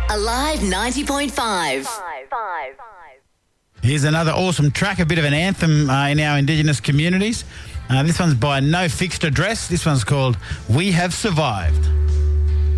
Alive 90.5. Here's another awesome track, a bit of an anthem in our Indigenous communities. This one's by No Fixed Address. This one's called We Have Survived.